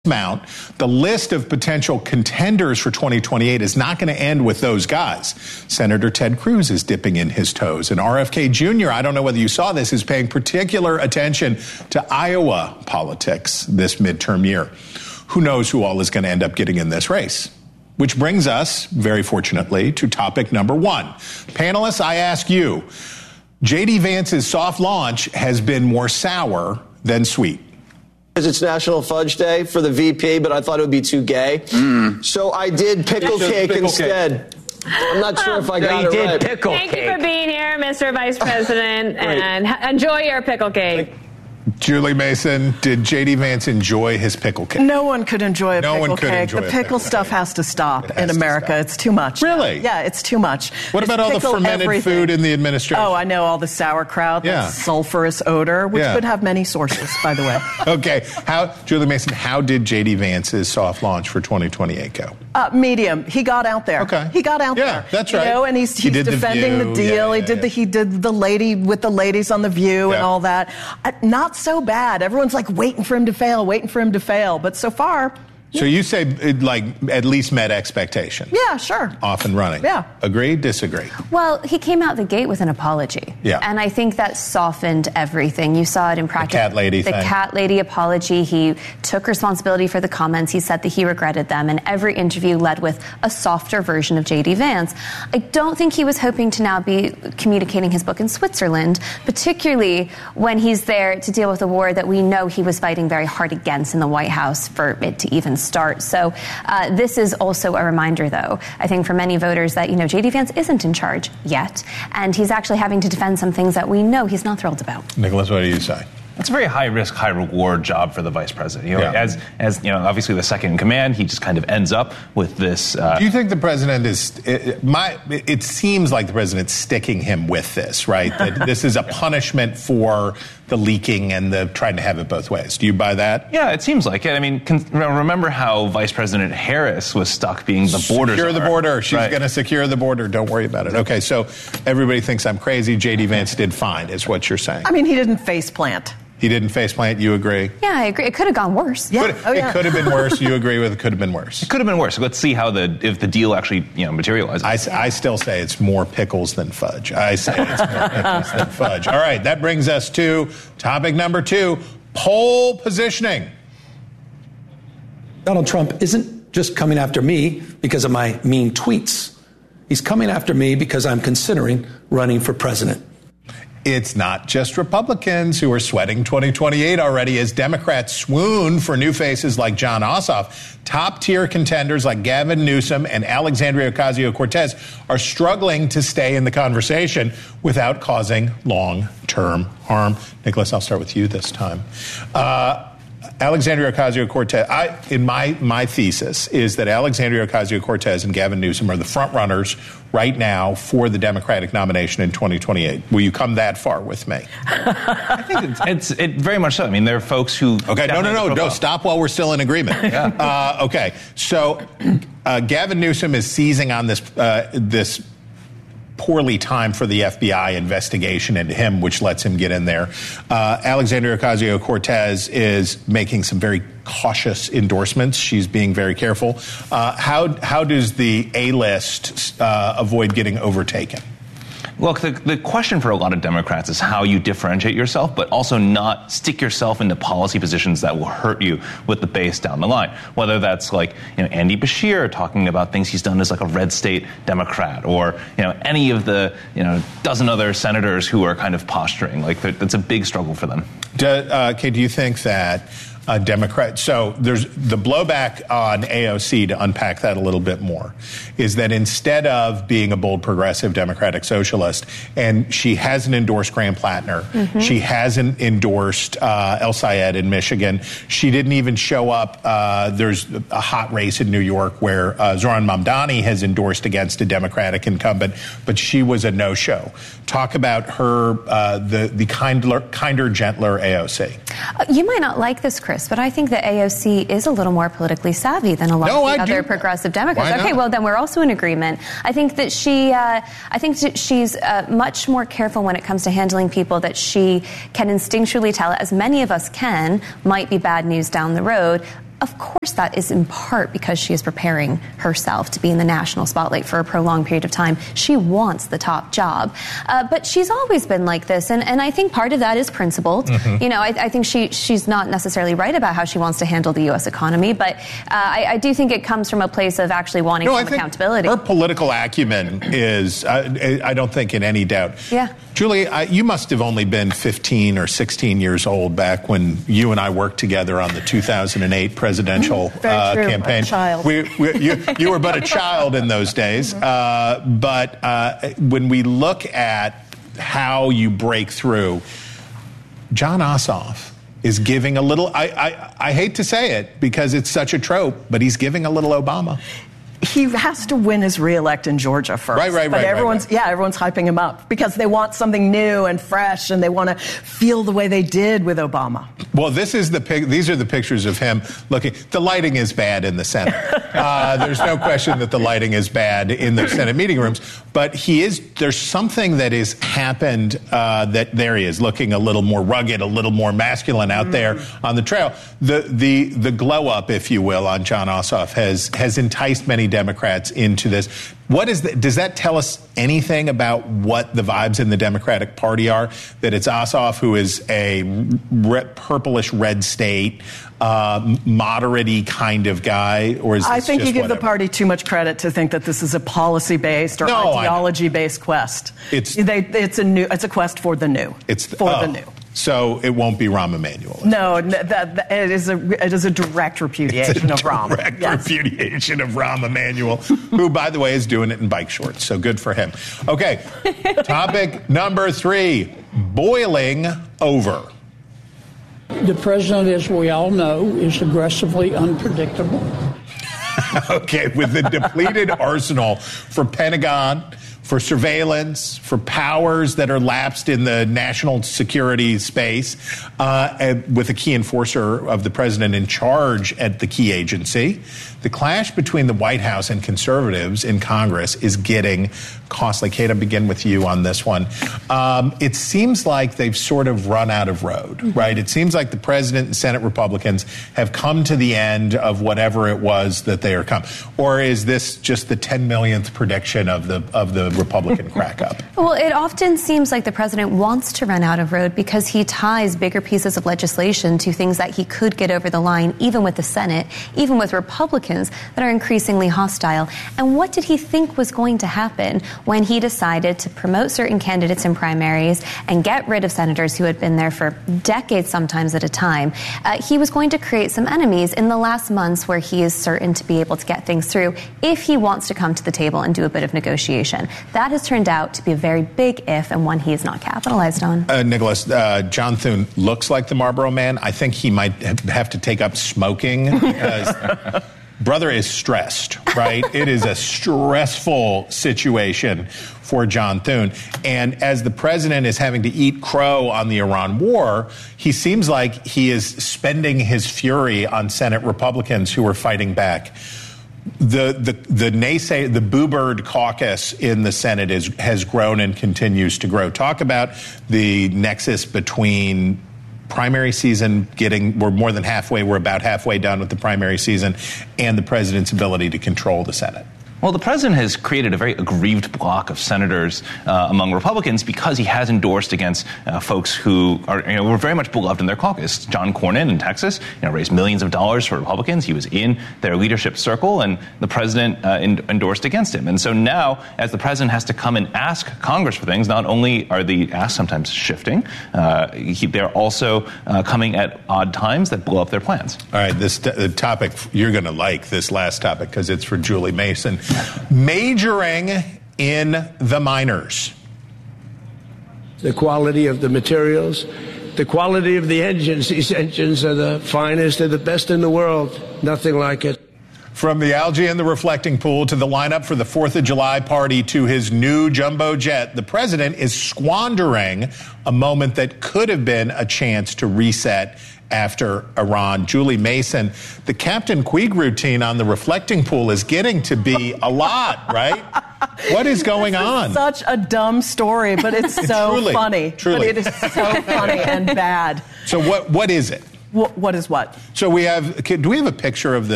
Mount, the list of potential contenders for 2028 is not going to end with those guys. Senator Ted Cruz is dipping in his toes, and RFK Jr., I don't know whether you saw this, is paying particular attention to Iowa politics this midterm year. Who knows who all is going to end up getting in this race? Which brings us, very fortunately, to topic number one. Panelists, I ask you, J.D. Vance's soft launch has been more sour than sweet. It's National Fudge Day for the VP, but I thought it would be too gay. So I did pickle cake instead. I'm not sure if I got it right. Thank you for being here, Mr. Vice President, and enjoy your pickle cake. Julie Mason, did J.D. Vance enjoy his pickle cake? No one could enjoy a pickle cake. The pickle stuff has to stop in America. It's too much. Really? Yeah, it's too much. What about all the fermented food in the administration? Oh, I know, all the sauerkraut, the sulfurous odor, which could have many sources, by the way. Okay. Julie Mason, how did J.D. Vance's soft launch for 2028 go? Medium. He got out there. Okay. He got out there. Yeah, that's right. You know, and he's defending the deal. He did the lady with the ladies on The View and all that. Not so bad. Everyone's like waiting for him to fail. But so far. So you say it at least met expectation? Yeah, sure. Off and running? Yeah. Agree, disagree? Well, he came out the gate with an apology. Yeah. And I think that softened everything. You saw it in practice. The cat lady thing. The cat lady apology. He took responsibility for the comments. He said that he regretted them. And every interview led with a softer version of J.D. Vance. I don't think he was hoping to now be communicating his book in Switzerland, particularly when he's there to deal with a war that we know he was fighting very hard against in the White House for it to even start. So this is also a reminder, though, I think for many voters that, J.D. Vance isn't in charge yet, and he's actually having to defend some things that we know he's not thrilled about. Nicholas, what do you say? It's a very high-risk, high-reward job for the vice president. As obviously the second in command, he just kind of ends up with this. Do you think the president is? It seems like the president's sticking him with this, right? That this is a punishment for the leaking and the trying to have it both ways. Do you buy that? Yeah, it seems like it. I mean, remember how Vice President Harris was stuck being the border. Secure the border. She's going to secure the border. Don't worry about it. Okay, so everybody thinks I'm crazy. J.D. Vance did fine, is what you're saying. I mean, he didn't faceplant. He didn't faceplant. You agree? Yeah, I agree. It could have gone worse. Yeah. It could have been worse. You agree with it could have been worse? It could have been worse. Let's see if the deal actually materializes. I still say it's more pickles than fudge. I say it's more pickles than fudge. All right, that brings us to topic number 2, poll positioning. Donald Trump isn't just coming after me because of my mean tweets. He's coming after me because I'm considering running for president. It's not just Republicans who are sweating 2028 already as Democrats swoon for new faces like Jon Ossoff. Top-tier contenders like Gavin Newsom and Alexandria Ocasio-Cortez are struggling to stay in the conversation without causing long-term harm. Nicholas, I'll start with you this time. Alexandria Ocasio-Cortez, in my thesis is that Alexandria Ocasio-Cortez and Gavin Newsom are the front runners right now for the Democratic nomination in 2028. Will you come that far with me? I think it very much so. I mean, there are folks who... Okay, no, stop while we're still in agreement. Yeah. Okay, so Gavin Newsom is seizing on this poorly timed for the FBI investigation into him, which lets him get in there. Alexandria Ocasio-Cortez is making some very cautious endorsements. She's being very careful. How does the A-list avoid getting overtaken? Look, the question for a lot of Democrats is how you differentiate yourself, but also not stick yourself into policy positions that will hurt you with the base down the line. Whether that's like Andy Beshear talking about things he's done as like a red state Democrat, or any of the dozen other senators who are kind of posturing. Like that's a big struggle for them. Kate, do you think that Democrats, so there's the blowback on AOC, to unpack that a little bit more, is that instead of being a bold progressive Democratic socialist, and she hasn't endorsed Graham Plattner, she hasn't endorsed El Sayed in Michigan, she didn't even show up. There's a hot race in New York where Zohran Mamdani has endorsed against a Democratic incumbent, but she was a no-show. Talk about her, the kinder, gentler AOC. You might not like this, Chris, but I think that AOC is a little more politically savvy than a lot of the other progressive Democrats. Okay, well, then we're also in agreement. I think that she's much more careful when it comes to handling people that she can instinctually tell, as many of us can, might be bad news down the road. of course that is in part because she is preparing herself to be in the national spotlight for a prolonged period of time. She wants the top job. But she's always been like this, and I think part of that is principled. You know, I think she's not necessarily right about how she wants to handle the U.S. economy, but I do think it comes from a place of actually wanting some accountability. Her political acumen is, I don't think, in any doubt. Yeah. Julie, you must have only been 15 or 16 years old back when you and I worked together on the 2008 presidential campaign. A child. You were but a child in those days. But when we look at how you break through, Jon Ossoff is giving a little, I hate to say it because it's such a trope, but he's giving a little Obama. He has to win his reelect in Georgia first. But everyone's hyping him up because they want something new and fresh, and they want to feel the way they did with Obama. Well, these are the pictures of him looking. The lighting is bad in the Senate. There's no question that the lighting is bad in the Senate meeting rooms. But there's something that has happened that there he is, looking a little more rugged, a little more masculine out there on the trail. The glow up, if you will, on Jon Ossoff has enticed many Democrats into this. What is that? Does that tell us anything about what the vibes in the Democratic Party are? That it's Ossoff, who is a purplish red state, moderate-y kind kind of guy, or is this I think you give whatever? the party too much credit to think that this is a policy-based or ideology-based quest. It's a quest for the new. The new. So it won't be Rahm Emanuel. No, it is a direct repudiation of Rahm. Repudiation of Rahm Emanuel, who, by the way, is doing it in bike shorts. So good for him. Okay, topic number 3: boiling over. The president, as we all know, is aggressively unpredictable. Okay, with the depleted arsenal for Pentagon, for surveillance, for powers that are lapsed in the national security space, with a key enforcer of the president in charge at the key agency, the clash between the White House and conservatives in Congress is getting costly. Kate, I'll begin with you on this one. It seems like they've sort of run out of road, right? It seems like the president and Senate Republicans have come to the end of whatever it was that they are come. Or is this just the 10 millionth prediction of the Republican crack up? Well, it often seems like the president wants to run out of road because he ties bigger pieces of legislation to things that he could get over the line, even with the Senate, even with Republicans that are increasingly hostile. And what did he think was going to happen when he decided to promote certain candidates in primaries and get rid of senators who had been there for decades, sometimes at a time? He was going to create some enemies in the last months where he is certain to be able to get things through if he wants to come to the table and do a bit of negotiation. That has turned out to be a very big if and one he has not capitalized on. Nicholas, John Thune looks like the Marlboro Man. I think he might have to take up smoking because brother is stressed, right? It is a stressful situation for John Thune. And as the president is having to eat crow on the Iran war, he seems like he is spending his fury on Senate Republicans who are fighting back. The Boo Bird caucus in the Senate has grown and continues to grow. Talk about the nexus between primary season we're more than halfway, we're about halfway done with the primary season, and the president's ability to control the Senate. Well, the president has created a very aggrieved block of senators among Republicans because he has endorsed against folks who were very much beloved in their caucus. John Cornyn in Texas, raised millions of dollars for Republicans. He was in their leadership circle, and the president endorsed against him. And so now, as the president has to come and ask Congress for things, not only are the asks sometimes shifting, they're also coming at odd times that blow up their plans. All right, this topic, you're going to like this last topic because it's for Julie Mason. Majoring in the minors. The quality of the materials, the quality of the engines. These engines are the finest, they're the best in the world. Nothing like it. From the algae in the reflecting pool to the lineup for the 4th of July party to his new jumbo jet, the president is squandering a moment that could have been a chance to reset after Iran. Julie Mason, the Captain Queeg routine on the reflecting pool is getting to be a lot, right? What is going on? Such a dumb story, but it's so funny. Truly. But it is so funny and bad. So what is it? What is what? So do we have a picture of the